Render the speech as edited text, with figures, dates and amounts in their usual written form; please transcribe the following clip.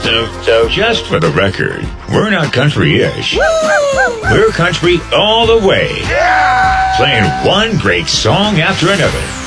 So just for the record, we're not country-ish. We're country all the way. Playing one great song after another.